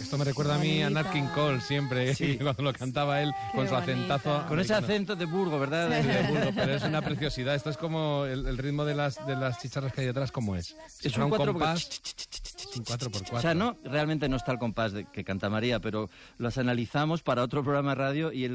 Esto me recuerda a mí a Nat King Cole siempre, Sí. cuando lo cantaba él con su acentazo. Con ese acento de Burgos, ¿verdad? Sí, de Burgos, pero es una preciosidad. Esto es como el ritmo de las chicharras que hay detrás, ¿cómo es? Si Es fuera un un 4 compás, un 4x4. O sea, realmente no está el compás que canta María, pero los analizamos para otro programa de radio y el